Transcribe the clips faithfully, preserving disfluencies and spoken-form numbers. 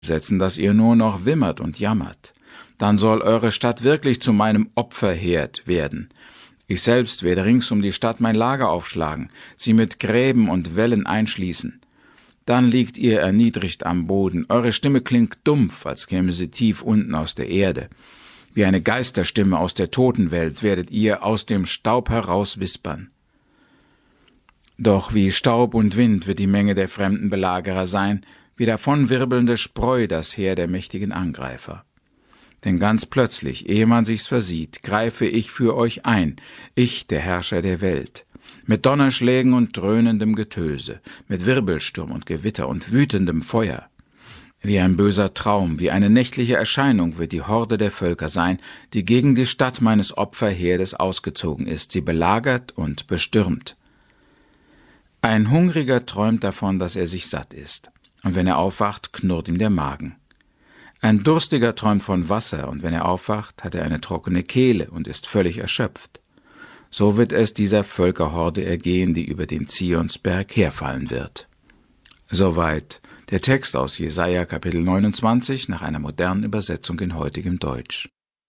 setzen, dass ihr nur noch wimmert und jammert. Dann soll eure Stadt wirklich zu meinem Opferherd werden. Ich selbst werde rings um die Stadt mein Lager aufschlagen, sie mit Gräben und Wällen einschließen. Dann liegt ihr erniedrigt am Boden, eure Stimme klingt dumpf, als käme sie tief unten aus der Erde. Wie eine Geisterstimme aus der Totenwelt werdet ihr aus dem Staub heraus wispern. Doch wie Staub und Wind wird die Menge der fremden Belagerer sein, wie davonwirbelnde Spreu das Heer der mächtigen Angreifer. Denn ganz plötzlich, ehe man sich's versieht, greife ich für euch ein, ich, der Herrscher der Welt, mit Donnerschlägen und dröhnendem Getöse, mit Wirbelsturm und Gewitter und wütendem Feuer. Wie ein böser Traum, wie eine nächtliche Erscheinung wird die Horde der Völker sein, die gegen die Stadt meines Opferherdes ausgezogen ist, sie belagert und bestürmt. Ein Hungriger träumt davon, dass er sich satt isst, und wenn er aufwacht, knurrt ihm der Magen. Ein Durstiger träumt von Wasser, und wenn er aufwacht, hat er eine trockene Kehle und ist völlig erschöpft. So wird es dieser Völkerhorde ergehen, die über den Zionsberg herfallen wird. Soweit der Text aus Jesaja Kapitel neunundzwanzig nach einer modernen Übersetzung in heutigem Deutsch.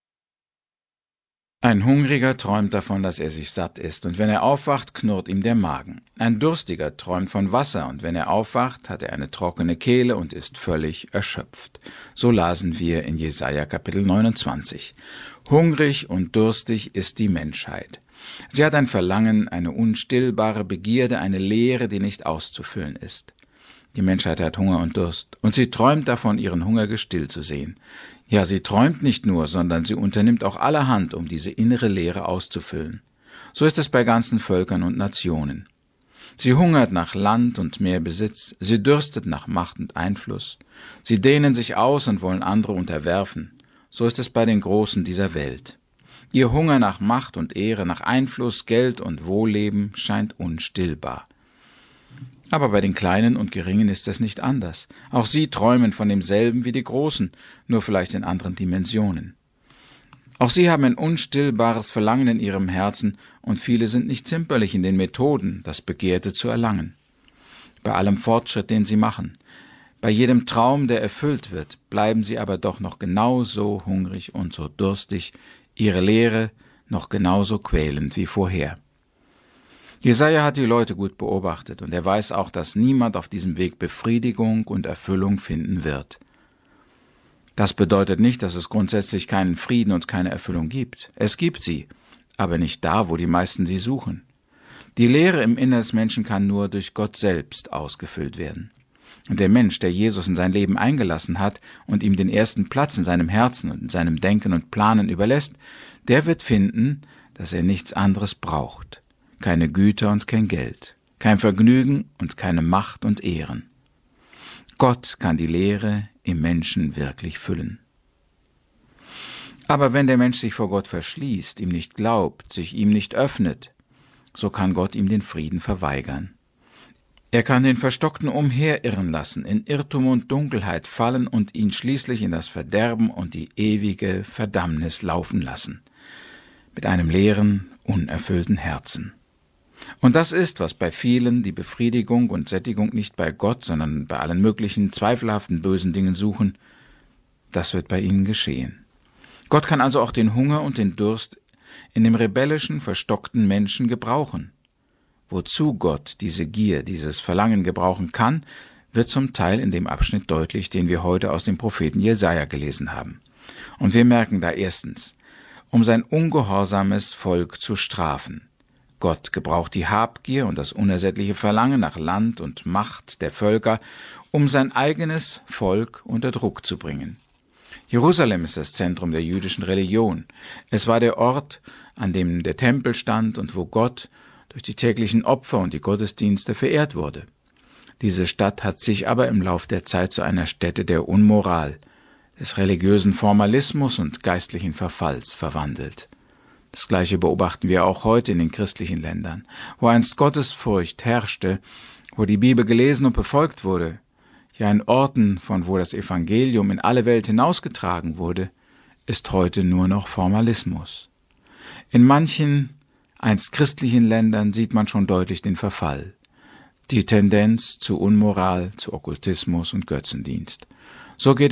Ein Hungriger träumt davon, dass er sich satt isst, und wenn er aufwacht, knurrt ihm der Magen. Ein Durstiger träumt von Wasser, und wenn er aufwacht, hat er eine trockene Kehle und ist völlig erschöpft. So lasen wir in Jesaja Kapitel neunundzwanzig. Hungrig und durstig ist die Menschheit. Sie hat ein Verlangen, eine unstillbare Begierde, eine Leere, die nicht auszufüllen ist. Die Menschheit hat Hunger und Durst, und sie träumt davon, ihren Hunger gestillt zu sehen. Ja, sie träumt nicht nur, sondern sie unternimmt auch allerhand, um diese innere Leere auszufüllen. So ist es bei ganzen Völkern und Nationen. Sie hungert nach Land und mehr Besitz, sie dürstet nach Macht und Einfluss. Sie dehnen sich aus und wollen andere unterwerfen. So ist es bei den Großen dieser Welt. Ihr Hunger nach Macht und Ehre, nach Einfluss, Geld und Wohlleben scheint unstillbar. Aber bei den Kleinen und Geringen ist es nicht anders. Auch sie träumen von demselben wie die Großen, nur vielleicht in anderen Dimensionen. Auch sie haben ein unstillbares Verlangen in ihrem Herzen, und viele sind nicht zimperlich in den Methoden, das Begehrte zu erlangen. Bei allem Fortschritt, den sie machen, bei jedem Traum, der erfüllt wird, bleiben sie aber doch noch genauso hungrig und so durstig, ihre Leere noch genauso quälend wie vorher. Jesaja hat die Leute gut beobachtet, und er weiß auch, dass niemand auf diesem Weg Befriedigung und Erfüllung finden wird. Das bedeutet nicht, dass es grundsätzlich keinen Frieden und keine Erfüllung gibt. Es gibt sie, aber nicht da, wo die meisten sie suchen. Die Leere im Innern des Menschen kann nur durch Gott selbst ausgefüllt werden. Und der Mensch, der Jesus in sein Leben eingelassen hat und ihm den ersten Platz in seinem Herzen und in seinem Denken und Planen überlässt, der wird finden, dass er nichts anderes braucht. Keine Güter und kein Geld, kein Vergnügen und keine Macht und Ehren. Gott kann die Leere im Menschen wirklich füllen. Aber wenn der Mensch sich vor Gott verschließt, ihm nicht glaubt, sich ihm nicht öffnet, so kann Gott ihm den Frieden verweigern. Er kann den Verstockten umherirren lassen, in Irrtum und Dunkelheit fallen und ihn schließlich in das Verderben und die ewige Verdammnis laufen lassen, mit einem leeren, unerfüllten Herzen. Und das ist, was bei vielen die Befriedigung und Sättigung nicht bei Gott, sondern bei allen möglichen zweifelhaften bösen Dingen suchen, das wird bei ihnen geschehen. Gott kann also auch den Hunger und den Durst in dem rebellischen, verstockten Menschen gebrauchen. Wozu Gott diese Gier, dieses Verlangen gebrauchen kann, wird zum Teil in dem Abschnitt deutlich, den wir heute aus dem Propheten Jesaja gelesen haben. Und wir merken da erstens, um sein ungehorsames Volk zu strafen. Gott gebraucht die Habgier und das unersättliche Verlangen nach Land und Macht der Völker, um sein eigenes Volk unter Druck zu bringen. Jerusalem ist das Zentrum der jüdischen Religion. Es war der Ort, an dem der Tempel stand und wo Gott durch die täglichen Opfer und die Gottesdienste verehrt wurde. Diese Stadt hat sich aber im Lauf der Zeit zu einer Stätte der Unmoral, des religiösen Formalismus und geistlichen Verfalls verwandelt. Das Gleiche beobachten wir auch heute in den christlichen Ländern, wo einst Gottesfurcht herrschte, wo die Bibel gelesen und befolgt wurde, ja in Orten, von wo das Evangelium in alle Welt hinausgetragen wurde, ist heute nur noch Formalismus. In manchen einst christlichen Ländern sieht man schon deutlich den Verfall, die Tendenz zu Unmoral, zu Okkultismus und Götzendienst. So geht